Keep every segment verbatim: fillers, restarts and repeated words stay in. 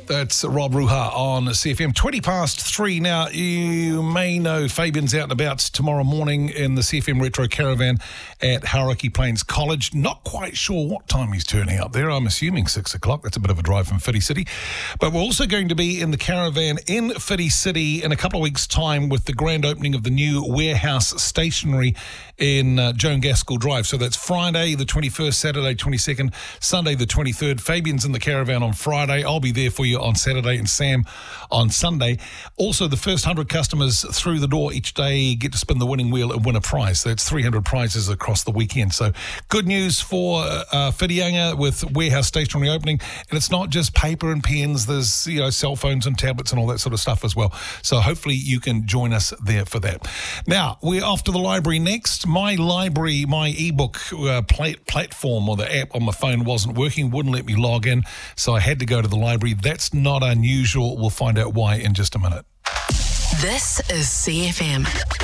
That's Rob Ruha on C F M. twenty past three. Now, you may know Fabian's out and about tomorrow morning in the C F M Retro Caravan at Hauraki Plains College. Not quite sure what time he's turning up there. I'm assuming six o'clock. That's a bit of a drive from Whiti City. But we're also going to be in the caravan in Whiti City in a couple of weeks' time with the grand opening of the new warehouse stationery in uh, Joan Gaskell Drive. So that's Friday the twenty-first, Saturday twenty-second, Sunday the twenty-third. Fabian's in the caravan on Friday. I'll be there for you on Saturday and Sam on Sunday. Also, the first one hundred customers through the door each day get to spin the winning wheel and win a prize. That's three hundred prizes across the weekend. So good news for uh, Whitianga with warehouse stationery opening. And it's not just paper and pens. There's, you know, cell phones and tablets and all that sort of stuff as well. So hopefully you can join us there for that. Now, we're off to the library next. My library, my ebook uh, plat- platform or the app on my phone wasn't working, wouldn't let me log in. So I had to go to the library. That's not unusual. We'll find out why in just a minute. This is C F M.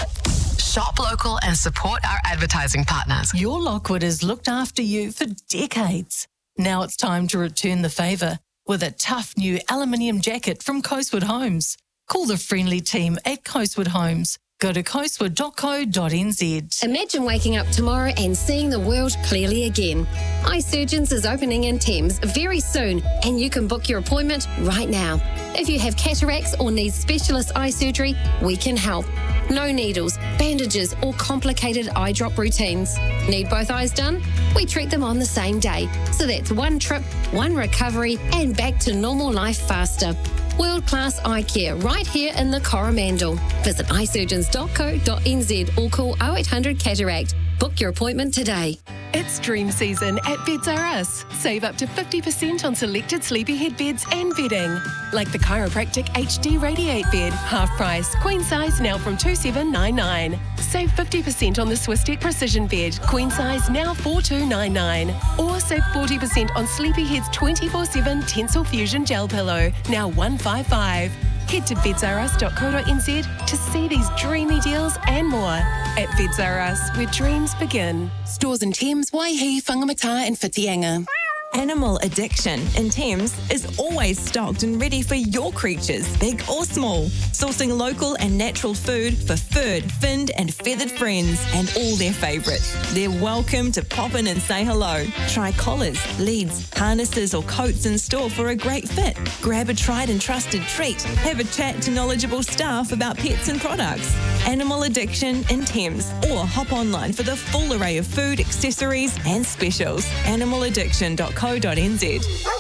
Shop local and support our advertising partners. Your Lockwood has looked after you for decades. Now it's time to return the favour with a tough new aluminium jacket from Coastwood Homes. Call the friendly team at Coastwood Homes. Go to coastwood dot co dot n z. Imagine waking up tomorrow and seeing the world clearly again. Eye Surgeons is opening in Thames very soon, and you can book your appointment right now. If you have cataracts or need specialist eye surgery, we can help. No needles, bandages, or complicated eye drop routines. Need both eyes done? We treat them on the same day. So that's one trip, one recovery, and back to normal life faster. World-class eye care right here in the Coromandel. Visit eye surgeons dot co dot n z or call oh eight hundred cataract. Book your appointment today. It's dream season at Beds R Us. Save up to fifty percent on selected sleepyhead beds and bedding. Like the Chiropractic H D Radiate bed, half price, queen size now from two thousand seven hundred ninety-nine. Save fifty percent on the Swisstech Precision bed, queen size now four thousand two hundred ninety-nine. Or save forty percent on Sleepyhead's twenty-four seven Tensile Fusion Gel Pillow, now one hundred fifty-five. Head to beds r us dot co dot n z to see these dreamy deals and more. At Beds R Us, where dreams begin. Stores in Thames, Waihi, Whangamata and Whitianga. Animal Addiction in Thames is always stocked and ready for your creatures, big or small. Sourcing local and natural food for furred, finned and feathered friends and all their favourites. They're welcome to pop in and say hello. Try collars, leads, harnesses or coats in store for a great fit. Grab a tried and trusted treat. Have a chat to knowledgeable staff about pets and products. Animal Addiction in Thames, or hop online for the full array of food, accessories and specials. animal addiction dot co dot n z.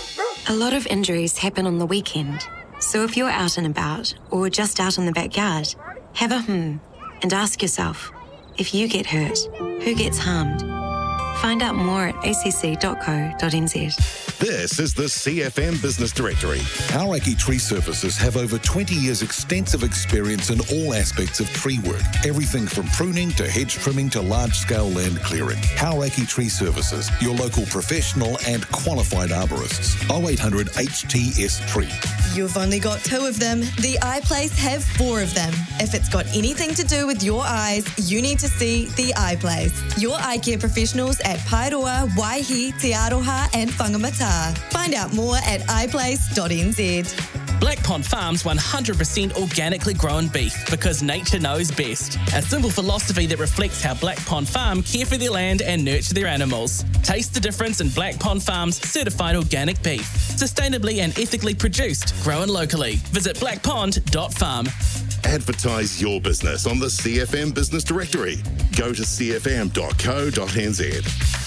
A lot of injuries happen on the weekend, so if you're out and about or just out in the backyard, have a hmm and ask yourself, if you get hurt, who gets harmed? Find out more at a c c dot co dot n z. This is the C F M Business Directory. Hauraki Tree Services have over twenty years extensive experience in all aspects of tree work. Everything from pruning to hedge trimming to large-scale land clearing. Hauraki Tree Services, your local professional and qualified arborists. oh eight hundred H T S Tree. You've only got two of them. The Eye Place have four of them. If it's got anything to do with your eyes, you need to see The Eye Place. Your eye care professionals at Paeroa, Waihi, Te Aroha and Whangamata. Find out more at i place dot n z. Black Pond Farms one hundred percent organically grown beef because nature knows best. A simple philosophy that reflects how Black Pond Farm care for their land and nurture their animals. Taste the difference in Black Pond Farm's certified organic beef. Sustainably and ethically produced, grown locally. Visit black pond dot farm. Advertise your business on the C F M Business Directory. Go to c f m dot co dot n z.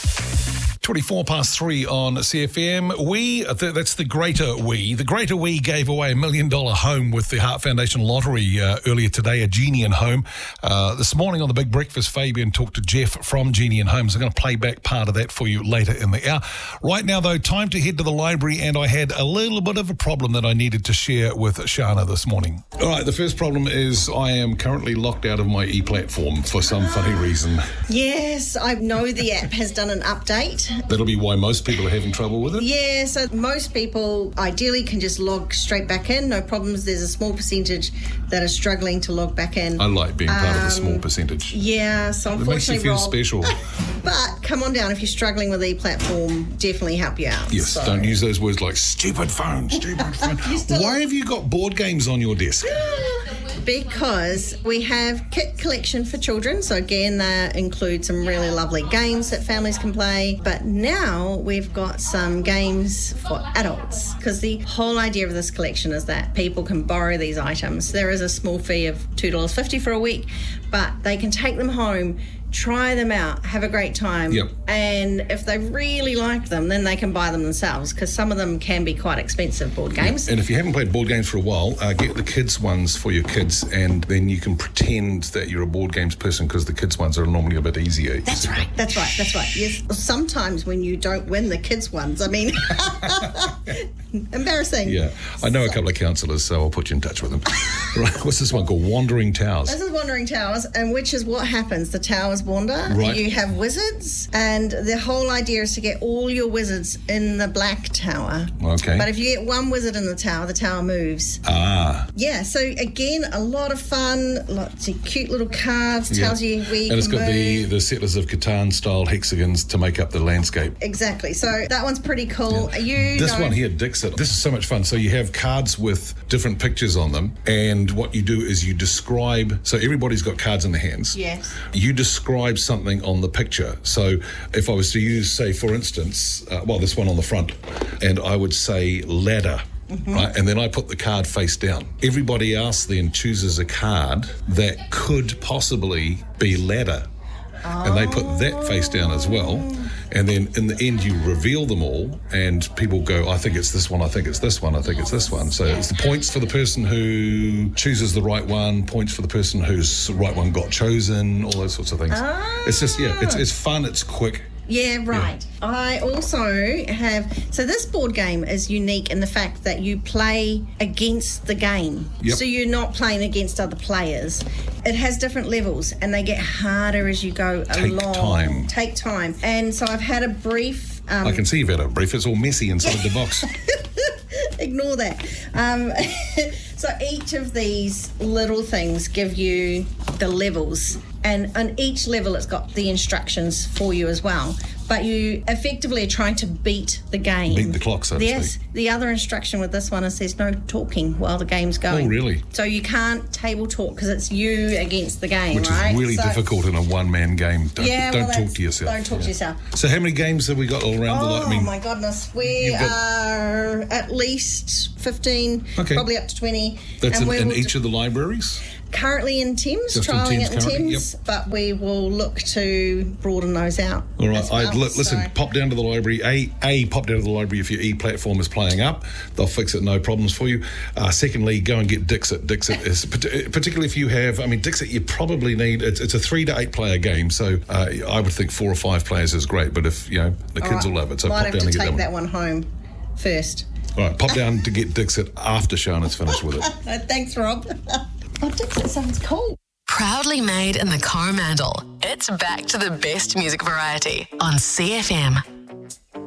twenty-four past three on C F M. We, that's the Greater We. The Greater We gave away a million dollar home with the Heart Foundation lottery uh, earlier today, a Genian home. Uh, this morning on the Big Breakfast, Fabian talked to Jeff from Genian Homes. I'm going to play back part of that for you later in the hour. Right now, though, time to head to the library, and I had a little bit of a problem that I needed to share with Shana this morning. All right, the first problem is I am currently locked out of my e-platform for some funny reason. Yes, I know the app has done an update. That'll be why most people are having trouble with it? Yeah, so most people ideally can just log straight back in, no problems. There's a small percentage that are struggling to log back in. I like being part um, of the small percentage. Yeah, so It makes you unfortunately, feel Rob, special. but come on down if you're struggling with e-platform, definitely help you out. Yes, so. don't use those words like stupid phone, stupid phone. Why have you got board games on your desk? Because we have kit collection for children, so again that includes some really lovely games that families can play, but now we've got some games for adults, because the whole idea of this collection is that people can borrow these items. There is a small fee of two dollars fifty for a week, but they can take them home, try them out, have a great time. Yep. And if they really like them, then they can buy them themselves, because some of them can be quite expensive, board games. Yeah. And if you haven't played board games for a while, uh, get the kids ones for your kids, and then you can pretend that you're a board games person, because the kids ones are normally a bit easier. That's right, that's right, that's right. Yes, sometimes when you don't win the kids ones, I mean, embarrassing. Yeah, I know a couple of counsellors, so I'll put you in touch with them. Right, what's this one called? Wandering Towers. This is Wandering Towers, and which is what happens. The towers wander. Right. You have wizards, and the whole idea is to get all your wizards in the black tower. Okay. But if you get one wizard in the tower, the tower moves. Ah. Yeah, so again, a lot of fun, lots of cute little cards, tells yeah. you where you And it's can got move. the, the Settlers of Catan style hexagons to make up the landscape. Exactly, so that one's pretty cool. You This know, one here, Dixit, this is so much fun. So you have cards with different pictures on them, and what you do is you describe, so everybody's got cards in their hands. Yes. You describe something on the picture. So if I was to use, say, for instance, uh, well, this one on the front, and I would say ladder. Mm-hmm. Right, and then I put the card face down. Everybody else then chooses a card that could possibly be ladder. Oh. And they put that face down as well. And then in the end, you reveal them all, and people go, I think it's this one, I think it's this one, I think it's this one. So it's the points for the person who chooses the right one, points for the person whose right one got chosen, all those sorts of things. Ah. It's just, yeah, it's, it's fun, it's quick. Yeah, right. Yeah. I also have... So this board game is unique in the fact that you play against the game. Yep. So you're not playing against other players. It has different levels, and they get harder as you go Take along. time. Take time. And so I've had a brief... Um, I can see you've had a brief. It's all messy inside the box. Ignore that. Um, so each of these little things give you the levels, and on each level it's got the instructions for you as well. But you effectively are trying to beat the game. Beat the clock, so to Yes. speak. The other instruction with this one is there's no talking while the game's going. Oh, really? So you can't table talk because it's you against the game, Which right? is really so, difficult in a one-man game. Don't, Yeah, don't well, talk that's- to yourself. Don't talk Yeah. to yourself. So how many games have we got all around Oh, the lot? I mean, my goodness. We you've got- are at least fifteen, Okay. probably up to twenty. that's and in, we in will each of the libraries? Currently in Thames, Just in trialling Thames it in currently, Thames, but we will look to broaden those out. All right, as well, I'd, li- listen, so- pop down to the library. A, A, pop down to the library if your e-platform is playing up. They'll fix it, no problems for you. Uh, secondly, go and get Dixit. Dixit is, particularly if you have, I mean, Dixit, you probably need, it's, it's a three to eight player game, so uh, I would think four or five players is great, but if, you know, the kids All right, will love it, so might pop have down to and get take that that one. one home first. All right, pop down to get Dixit after Shana's finished with it. Thanks, Rob. Oh, Dixit sounds cool. Proudly made in the Coromandel. It's back to the best music variety on C F M.